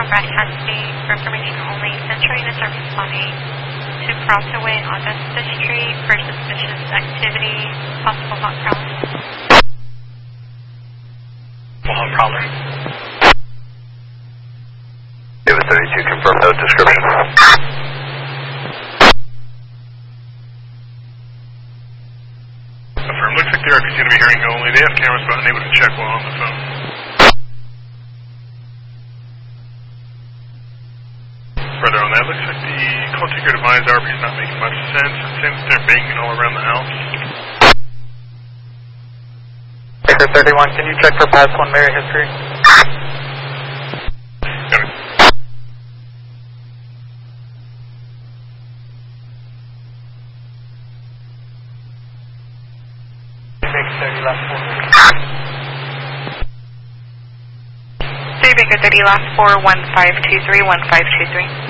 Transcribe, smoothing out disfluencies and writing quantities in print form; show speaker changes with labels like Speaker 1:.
Speaker 1: Brad Cassidy, for information only, Central units are responding to Crossaway Augusta Street for suspicious activity, possible hot prowler.
Speaker 2: Hot prowler.
Speaker 3: David 32, confirm no description.
Speaker 2: Affirm. Looks like the RP's going to be hearing only. They have cameras but unable to check while on the phone. Further on that, looks like the call taker advised RP is not making much sense. It seems they're banging all around the house.
Speaker 4: Baker 31, can you check for past 1 Mary history?
Speaker 2: Got it.
Speaker 1: Baker 30, last 4, 1523, 1523.